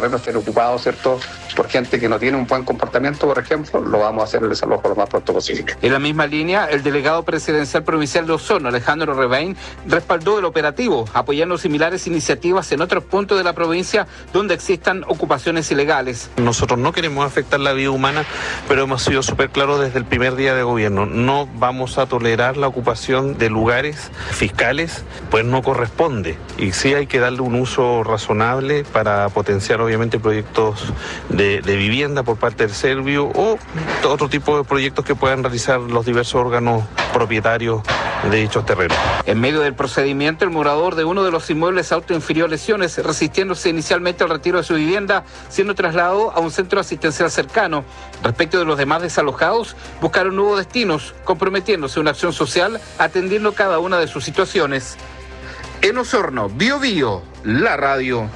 terrenos estén ocupados, ¿cierto?, por gente que no tiene un buen comportamiento, por ejemplo, lo vamos a hacer el desalojo lo más pronto posible. En la misma línea, el delegado presidencial provincial de Osorno, Alejandro Rebain, respaldó el operativo, apoyando similares iniciativas en otros puntos de la provincia donde existan ocupaciones ilegales. Nosotros no queremos afectar la vida humana, pero hemos sido súper claros desde el primer día de gobierno. No vamos a tolerar la ocupación de lugares fiscales, pues no corresponde. Y sí hay que darle un uso razonable para potenciar obviamente proyectos de vivienda por parte del Servio o otro tipo de proyectos que puedan realizar los diversos órganos propietarios de dichos terrenos. En medio del procedimiento, el morador de uno de los inmuebles autoinfirió lesiones, resistiéndose inicialmente al retiro de su vivienda, siendo trasladado a un centro asistencial cercano. Respecto de los demás desalojados, buscaron nuevos destinos, comprometiéndose a una acción social, atendiendo cada una de sus situaciones. En Osorno, Bío Bío, la radio.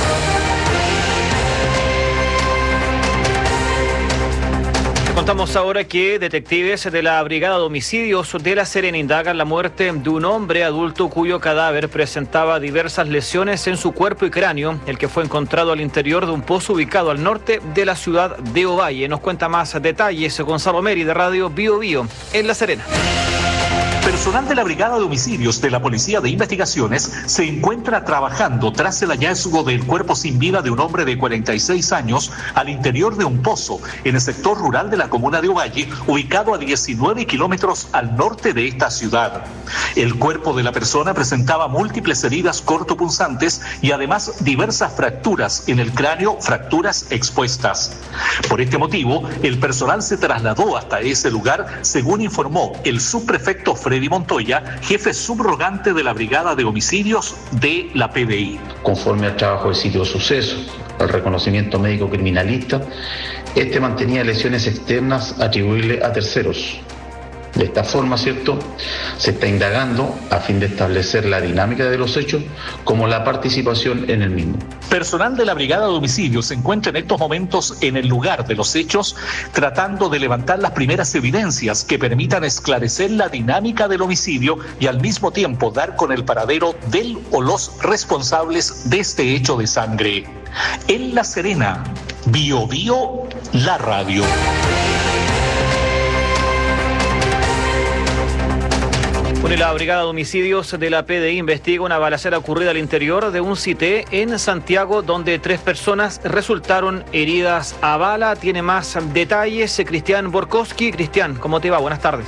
Contamos ahora que detectives de la Brigada de Homicidios de La Serena indagan la muerte de un hombre adulto cuyo cadáver presentaba diversas lesiones en su cuerpo y cráneo, el que fue encontrado al interior de un pozo ubicado al norte de la ciudad de Ovalle. Nos cuenta más detalles Gonzalo Meri de Radio Bío Bío en La Serena. Personal de la Brigada de Homicidios de la Policía de Investigaciones se encuentra trabajando tras el hallazgo del cuerpo sin vida de un hombre de 46 años al interior de un pozo en el sector rural de la comuna de Ovalle, ubicado a 19 kilómetros al norte de esta ciudad. El cuerpo de la persona presentaba múltiples heridas cortopunzantes y además diversas fracturas en el cráneo, fracturas expuestas. Por este motivo, el personal se trasladó hasta ese lugar, según informó el subprefecto Freddy Montoya, jefe subrogante de la Brigada de Homicidios de la PDI. Conforme al trabajo de sitio de suceso, al reconocimiento médico criminalista, este mantenía lesiones externas atribuibles a terceros. De esta forma, ¿cierto?, se está indagando a fin de establecer la dinámica de los hechos como la participación en el mismo. Personal de la Brigada de Homicidios se encuentra en estos momentos en el lugar de los hechos, tratando de levantar las primeras evidencias que permitan esclarecer la dinámica del homicidio y al mismo tiempo dar con el paradero del o los responsables de este hecho de sangre. En La Serena, Bío Bío, la radio. Bueno, la Brigada de Homicidios de la PDI investiga una balacera ocurrida al interior de un CITE en Santiago, donde 3 personas resultaron heridas a bala. Tiene más detalles Cristian Borkowski. Cristian, ¿cómo te va? Buenas tardes.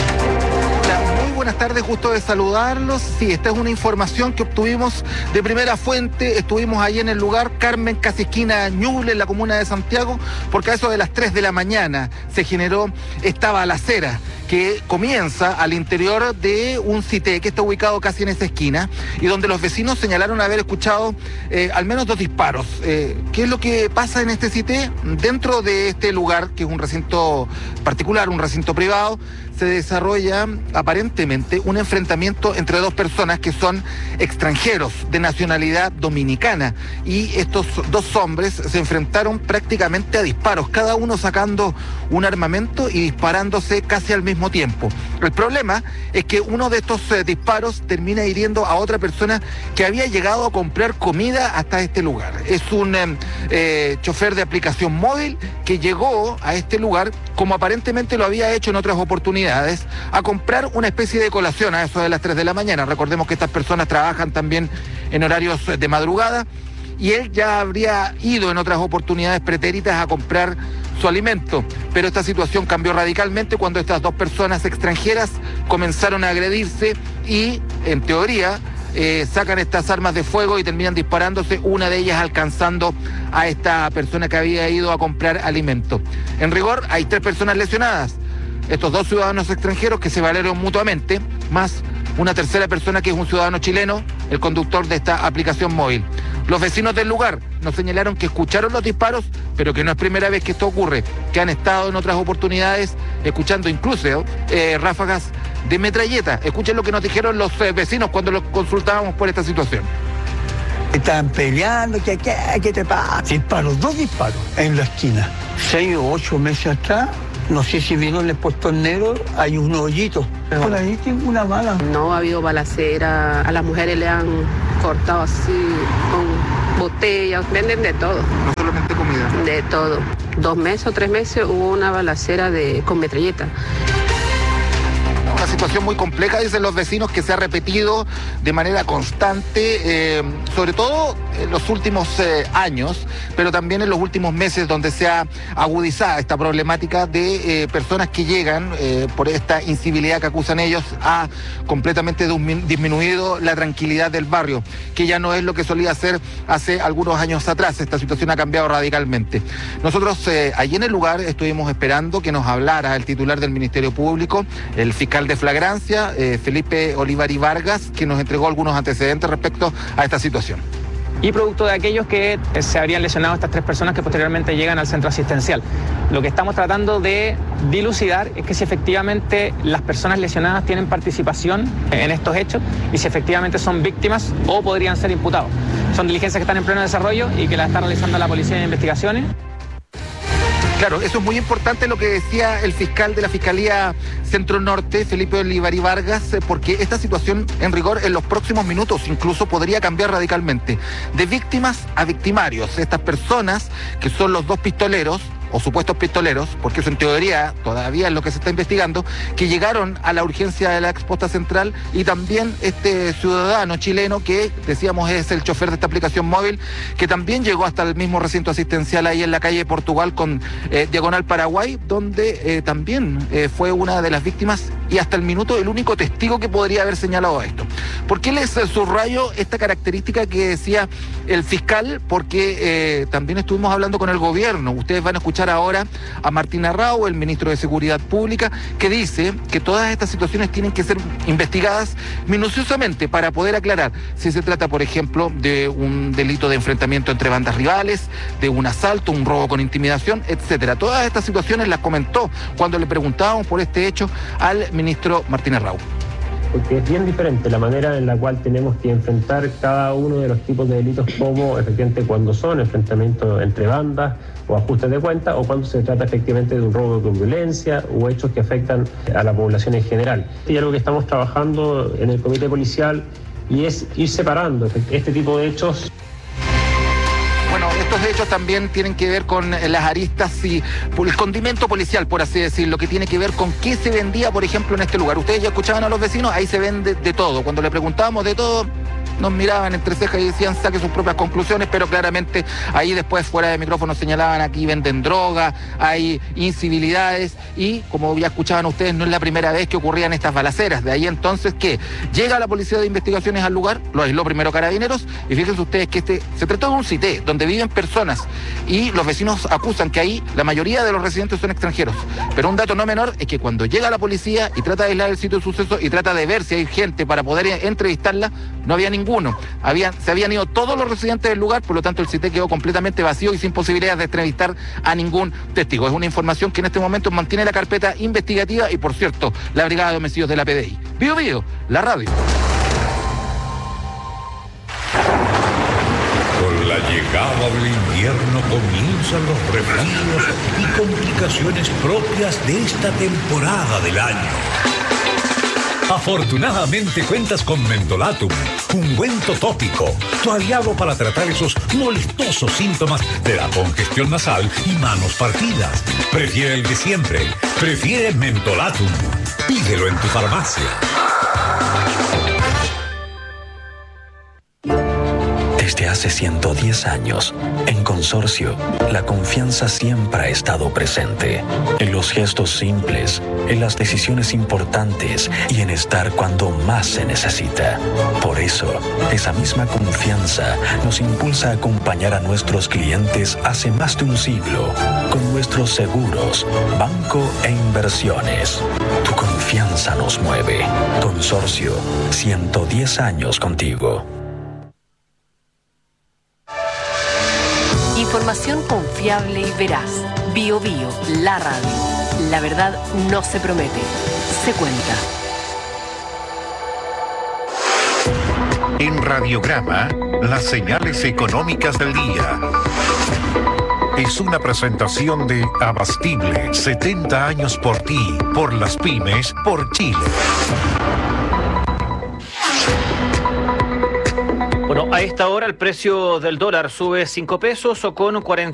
Buenas tardes, gusto de saludarlos. Sí, esta es una información que obtuvimos de primera fuente. Estuvimos ahí en el lugar, Carmen, casi esquina Ñuble, en la comuna de Santiago, porque a eso de las 3 de la mañana se generó esta balacera que comienza al interior de un CITE que está ubicado casi en esa esquina y donde los vecinos señalaron haber escuchado al menos 2 disparos. ¿Qué es lo que pasa en este CITE? Dentro de este lugar, que es un recinto particular, un recinto privado, se desarrolla aparentemente un enfrentamiento entre 2 personas que son extranjeros de nacionalidad dominicana, y estos 2 hombres se enfrentaron prácticamente a disparos, cada uno sacando un armamento y disparándose casi al mismo tiempo. El problema es que uno de estos disparos termina hiriendo a otra persona que había llegado a comprar comida hasta este lugar. Es un chofer de aplicación móvil que llegó a este lugar, como aparentemente lo había hecho en otras oportunidades, a comprar una especie de colación a eso de las 3 de la mañana. Recordemos que estas personas trabajan también en horarios de madrugada, y él ya habría ido en otras oportunidades pretéritas a comprar su alimento. Pero esta situación cambió radicalmente cuando estas 2 personas extranjeras comenzaron a agredirse y, en teoría, sacan estas armas de fuego y terminan disparándose, una de ellas alcanzando a esta persona que había ido a comprar alimento. En rigor, hay 3 personas lesionadas. Estos 2 ciudadanos extranjeros que se valieron mutuamente, más una tercera persona que es un ciudadano chileno, el conductor de esta aplicación móvil. Los vecinos del lugar nos señalaron que escucharon los disparos, pero que no es primera vez que esto ocurre, que han estado en otras oportunidades escuchando incluso ráfagas de metralleta. Escuchen lo que nos dijeron los vecinos cuando los consultábamos por esta situación. Estaban peleando, ¿qué te pasa? Disparos, 2 disparos en la esquina. 6 o 8 meses atrás, no sé si vieron el puesto negro, hay un hoyito. Por ahí tengo una bala. No ha habido balacera, a las mujeres le han cortado así con botellas, venden de todo. No solamente comida. De todo. 2 meses o 3 meses hubo una balacera con metralleta. Una situación muy compleja, dicen los vecinos, que se ha repetido de manera constante, sobre todo en los últimos años, pero también en los últimos meses, donde se ha agudizado esta problemática de personas que llegan por esta incivilidad que acusan ellos, ha completamente disminuido la tranquilidad del barrio, que ya no es lo que solía ser hace algunos años atrás. Esta situación ha cambiado radicalmente. Nosotros allí en el lugar estuvimos esperando que nos hablara el titular del Ministerio Público, el fiscal de flagrancia, Felipe Olivari Vargas, que nos entregó algunos antecedentes respecto a esta situación. Y producto de aquellos que se habrían lesionado estas 3 personas que posteriormente llegan al centro asistencial. Lo que estamos tratando de dilucidar es que si efectivamente las personas lesionadas tienen participación en estos hechos y si efectivamente son víctimas o podrían ser imputados. Son diligencias que están en pleno desarrollo y que las está realizando la Policía de Investigaciones. Claro, eso es muy importante lo que decía el fiscal de la Fiscalía Centro Norte, Felipe Olivari Vargas, porque esta situación, en rigor, en los próximos minutos incluso podría cambiar radicalmente. De víctimas a victimarios. Estas personas, que son los 2 pistoleros, o supuestos pistoleros, porque eso en teoría todavía es lo que se está investigando, que llegaron a la urgencia de la Exposta Central, y también este ciudadano chileno que, decíamos, es el chofer de esta aplicación móvil, que también llegó hasta el mismo recinto asistencial ahí en la calle Portugal con Diagonal Paraguay, donde también fue una de las víctimas y hasta el minuto el único testigo que podría haber señalado esto. ¿Por qué les subrayo esta característica que decía el fiscal? Porque también estuvimos hablando con el gobierno. Ustedes van a escuchar ahora a Martín Arrau, el ministro de Seguridad Pública, que dice que todas estas situaciones tienen que ser investigadas minuciosamente para poder aclarar si se trata, por ejemplo, de un delito de enfrentamiento entre bandas rivales, de un asalto, un robo con intimidación, etcétera. Todas estas situaciones las comentó cuando le preguntábamos por este hecho al ministro Martín Arrau. Porque es bien diferente la manera en la cual tenemos que enfrentar cada uno de los tipos de delitos, como efectivamente cuando son enfrentamientos entre bandas o ajustes de cuentas, o cuando se trata efectivamente de un robo con violencia o hechos que afectan a la población en general. Y algo que estamos trabajando en el comité policial, y es ir separando este tipo de hechos. Bueno, estos hechos también tienen que ver con las aristas y el condimento policial, por así decirlo, que tiene que ver con qué se vendía, por ejemplo, en este lugar. Ustedes ya escuchaban a los vecinos, ahí se vende de todo. Cuando le preguntábamos de todo, nos miraban entre cejas y decían saque sus propias conclusiones, pero claramente ahí después fuera de micrófono señalaban aquí venden droga, hay incivilidades, y como ya escuchaban ustedes, no es la primera vez que ocurrían estas balaceras. De ahí entonces que llega la Policía de Investigaciones al lugar, lo aisló primero Carabineros, y fíjense ustedes que se trató de un CITE donde viven personas, y los vecinos acusan que ahí la mayoría de los residentes son extranjeros. Pero un dato no menor es que cuando llega la policía y trata de aislar el sitio de suceso y trata de ver si hay gente para poder entrevistarla, no había ninguno. Se habían ido todos los residentes del lugar, por lo tanto el CITE quedó completamente vacío y sin posibilidades de entrevistar a ningún testigo. Es una información que en este momento mantiene la carpeta investigativa y, por cierto, la Brigada de Homicidios de la PDI. Bío Bío, la radio. Con la llegada del invierno comienzan los resfríos y complicaciones propias de esta temporada del año. Afortunadamente cuentas con Mentolatum, ungüento tópico, tu aliado para tratar esos molestosos síntomas de la congestión nasal y manos partidas. Prefiere el de siempre, prefiere Mentolatum. Pídelo en tu farmacia. Desde hace 110 años, en Consorcio, la confianza siempre ha estado presente. En los gestos simples, en las decisiones importantes y en estar cuando más se necesita. Por eso, esa misma confianza nos impulsa a acompañar a nuestros clientes hace más de un siglo con nuestros seguros, banco e inversiones. Tu confianza nos mueve. Consorcio, 110 años contigo. Información confiable y veraz. Bío Bío, la radio. La verdad no se promete, se cuenta. En Radiograma, las señales económicas del día. Es una presentación de Abastible, 70 años por ti, por las pymes, por Chile. Bueno, A esta hora el precio del dólar sube 5 pesos o con 40